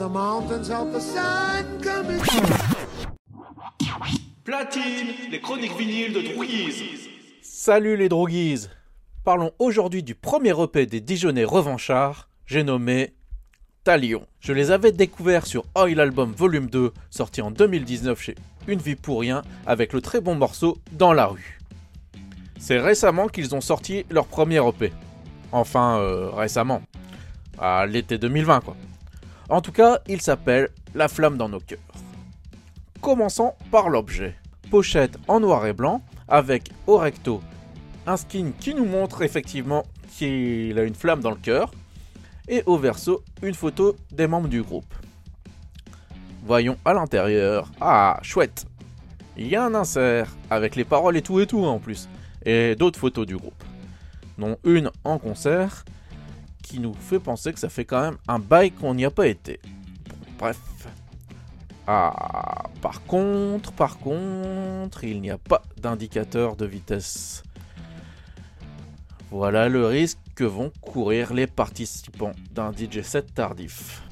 the mountains of the sun coming. Platine, les chroniques vinyles de Droguise. Salut les droguises. Parlons aujourd'hui du premier EP des Dijonais revanchards, j'ai nommé Talion. Je les avais découverts sur Oil Album Volume 2, sorti en 2019 chez Une Vie Pour Rien, avec le très bon morceau Dans la Rue. C'est récemment qu'ils ont sorti leur premier EP. Enfin, récemment. À l'été 2020, quoi. En tout cas, il s'appelle La Flamme dans nos cœurs. Commençons par l'objet. Pochette en noir et blanc, avec au recto un skin qui nous montre effectivement qu'il a une flamme dans le cœur, et au verso une photo des membres du groupe. Voyons à l'intérieur. Ah, chouette. Il y a un insert avec les paroles et tout en plus, et d'autres photos du groupe, dont une en concert qui nous fait penser que ça fait quand même un bail qu'on n'y a pas été. Bref. Ah, par contre, il n'y a pas d'indicateur de vitesse. Voilà le risque que vont courir les participants d'un DJ set tardif.